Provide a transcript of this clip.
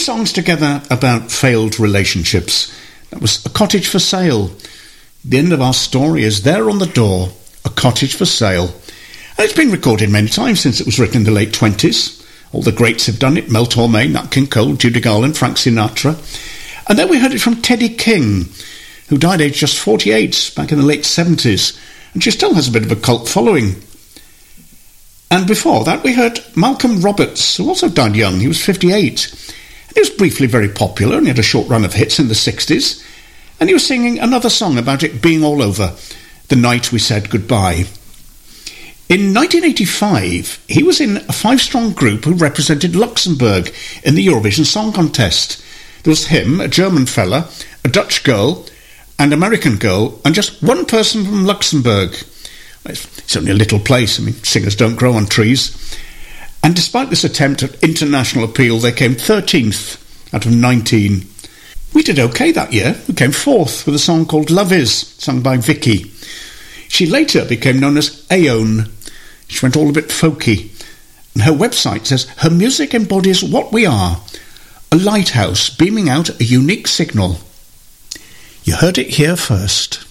songs together about failed relationships. That was A Cottage for Sale. The end of our story is there on the door, A Cottage for Sale. And it's been recorded many times since it was written in the late 20s. All the greats have done it: Mel Torme, Nat King Cole, Judy Garland, Frank Sinatra. And then we heard it from Teddy King, who died aged just 48 back in the late 70s, and she still has a bit of a cult following. And before that we heard Malcolm Roberts, who also died young. He was 58. And he was briefly very popular, and he had a short run of hits in the 60s. And he was singing another song about it being all over, The Night We Said Goodbye. In 1985, he was in a 5-strong group who represented Luxembourg in the Eurovision Song Contest. There was him, a German fella, a Dutch girl, an American girl, and just one person from Luxembourg. It's only a little place. I mean, singers don't grow on trees. And despite this attempt at international appeal, they came 13th out of 19. We did okay that year. We came 4th with a song called Love Is, sung by Vicky. She later became known as Aone. She went all a bit folky. And her website says her music embodies what we are, a lighthouse beaming out a unique signal. You heard it here first.